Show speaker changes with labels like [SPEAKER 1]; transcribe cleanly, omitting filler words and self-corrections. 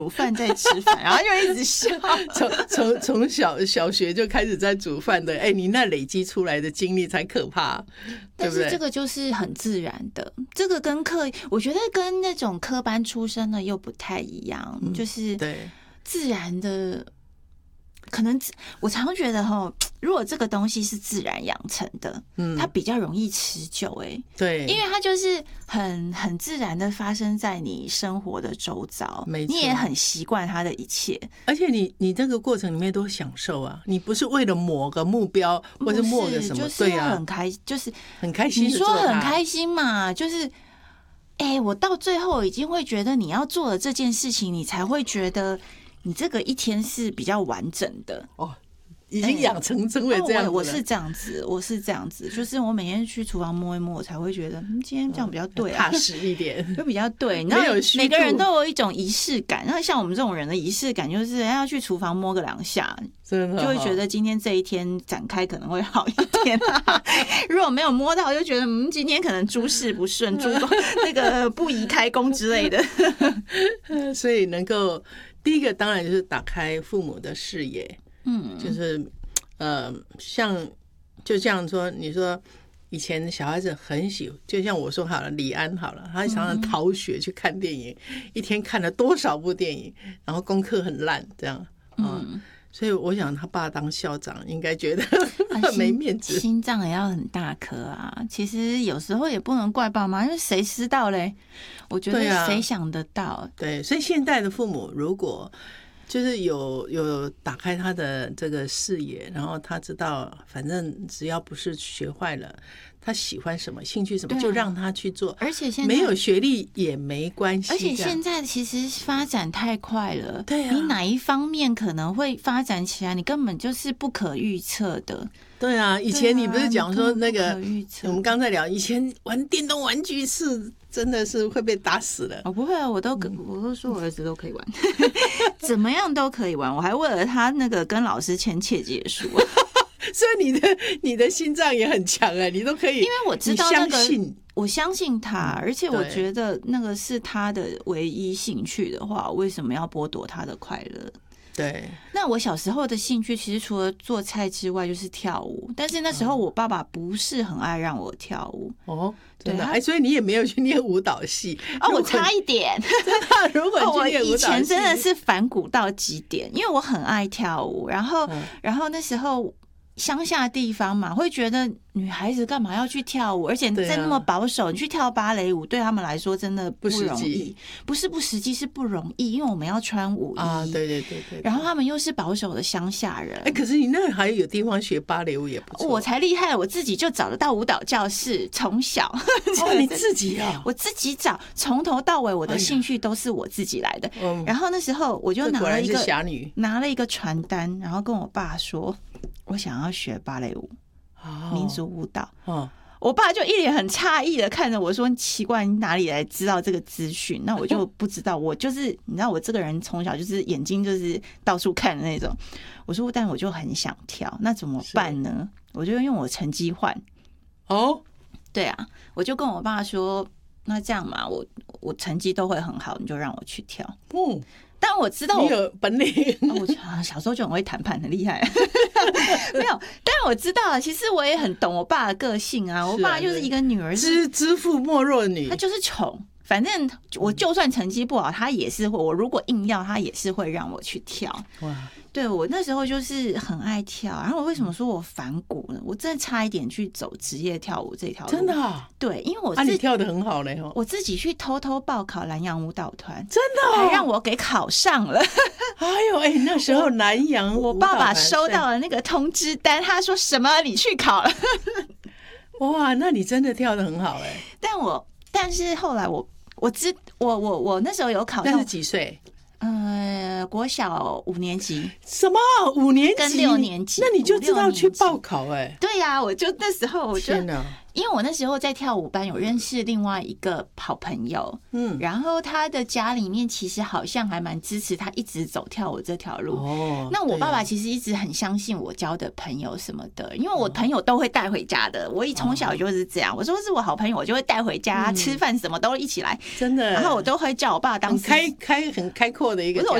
[SPEAKER 1] 煮饭在吃饭，然后就一直笑。
[SPEAKER 2] 从小学就开始在煮饭的，你那累积出来的经历才可怕，对不对？
[SPEAKER 1] 但是这个就是很自然的，这个跟我觉得跟那种科班出身的又不太一样，就是
[SPEAKER 2] 对
[SPEAKER 1] 自然的。可能我常觉得如果这个东西是自然养成的，它比较容易持久。
[SPEAKER 2] 对，
[SPEAKER 1] 因为它就是很自然的发生在你生活的周遭，你也很习惯它的一切，
[SPEAKER 2] 而且你这个过程里面都享受啊，你不是为了某个目标或者某个什么，
[SPEAKER 1] 就是很就是
[SPEAKER 2] 很开心。
[SPEAKER 1] 你说很开心嘛，就是我到最后已经会觉得你要做的这件事情，你才会觉得。你这个一天是比较完整的
[SPEAKER 2] 哦，已经养成为这样子了。
[SPEAKER 1] 我是这样子，就是我每天去厨房摸一摸，我才会觉得今天这样比较对
[SPEAKER 2] 踏实一点，
[SPEAKER 1] 就比较对。然后每个人都有一种仪式感，然后像我们这种人的仪式感，就是要去厨房摸个2下，
[SPEAKER 2] 真的
[SPEAKER 1] 就会觉得今天这一天展开可能会好一点。如果没有摸到，就觉得今天可能诸事不顺，那个不宜开工之类的。
[SPEAKER 2] 所以能够。第一个当然就是打开父母的视野，就是像就这样说，你说以前小孩子很就像我说好了，李安好了，他常常逃学去看电影，一天看了多少部电影，然后功课很烂，这样所以我想他爸当校长应该觉得没面子，
[SPEAKER 1] 心脏也要很大颗啊。其实有时候也不能怪爸妈，因为谁知道嘞？我觉得谁想得到？
[SPEAKER 2] 对，所以现代的父母如果就是有打开他的这个视野，然后他知道，反正只要不是学坏了，他喜欢什么，兴趣什么，就让他去做。
[SPEAKER 1] 而且现在
[SPEAKER 2] 没有学历也没关系。
[SPEAKER 1] 而且现在其实发展太快了，
[SPEAKER 2] 对啊，
[SPEAKER 1] 你哪一方面可能会发展起来，你根本就是不可预测的。
[SPEAKER 2] 对啊，以前你不是讲说那个，我们刚才聊，以前玩电动玩具是真的是会被打死的。
[SPEAKER 1] 不会啊，我都说我儿子都可以玩，怎么样都可以玩。我还为了他那个跟老师签切结书。
[SPEAKER 2] 所以你的心脏也很强啊，你都可以，因
[SPEAKER 1] 为我知道那个，我相信他，而且我觉得那个是他的唯一兴趣的话，为什么要剥夺他的快乐？
[SPEAKER 2] 对，
[SPEAKER 1] 那我小时候的兴趣其实除了做菜之外就是跳舞，但是那时候我爸爸不是很爱让我跳舞。
[SPEAKER 2] 对啊，所以你也没有去念舞蹈系
[SPEAKER 1] 我差一点。
[SPEAKER 2] 真的，如果
[SPEAKER 1] 我以前真的是反骨到极点，因为我很爱跳舞，然后那时候乡下地方嘛，会觉得女孩子干嘛要去跳舞，而且在那么保守，你去跳芭蕾舞对他们来说真的不容易，不是不实际，是不容易，因为我们要穿舞衣
[SPEAKER 2] 啊，对，
[SPEAKER 1] 然后他们又是保守的乡下人。
[SPEAKER 2] 可是你那还有地方学芭蕾舞也不错。
[SPEAKER 1] 我才厉害，我自己就找得到舞蹈教室，从小
[SPEAKER 2] 你自己啊？
[SPEAKER 1] 我自己找，从头到尾我的兴趣都是我自己来的。然后那时候我就拿了一个传单，然后跟我爸说我想要学芭蕾舞，民族舞蹈。我爸就一脸很诧异的看着我说：“奇怪，你哪里来知道这个资讯？”那我就不知道，我就是你知道，我这个人从小就是眼睛就是到处看的那种。我说，但我就很想跳，那怎么办呢？我就用我成绩换。对啊，我就跟我爸说：“那这样嘛，我成绩都会很好，你就让我去跳。”但我知道
[SPEAKER 2] 你有本领，
[SPEAKER 1] 我小时候就很会谈判，很厉害。没有，但我知道，其实我也很懂我爸的个性啊。我爸就是一个女儿
[SPEAKER 2] 知父莫若女，
[SPEAKER 1] 他就是宠。反正我就算成绩不好，他也是会。我如果硬要，他也是会让我去跳。哇！对，我那时候就是很爱跳。然后我为什么说我反骨呢？我真的差一点去走职业跳舞这条路。
[SPEAKER 2] 真的啊？
[SPEAKER 1] 对，因为
[SPEAKER 2] 你跳得很好嘞。
[SPEAKER 1] 我自己去偷偷报考南洋舞蹈团，
[SPEAKER 2] 真的
[SPEAKER 1] 还让我给考上了。
[SPEAKER 2] 那时候南洋
[SPEAKER 1] 我爸爸收到了那个通知单，他说什么你去考了。
[SPEAKER 2] 哇，那你真的跳得很好哎。
[SPEAKER 1] 但是后来我那时候有考上，
[SPEAKER 2] 那是几岁？
[SPEAKER 1] 国小5年级。
[SPEAKER 2] 什么5年级
[SPEAKER 1] 跟6年级？
[SPEAKER 2] 那你就知道去报考哎。
[SPEAKER 1] 对呀，我就那时候我就因为我那时候在跳舞班有认识另外一个好朋友，然后他的家里面其实好像还蛮支持他一直走跳舞这条路。那我爸爸其实一直很相信我交的朋友什么的，因为我朋友都会带回家的，我从小就是这样。我说是我好朋友，我就会带回家，吃饭什么都一起来，
[SPEAKER 2] 真的。
[SPEAKER 1] 然后我都会叫我爸当
[SPEAKER 2] 很开阔的一个家。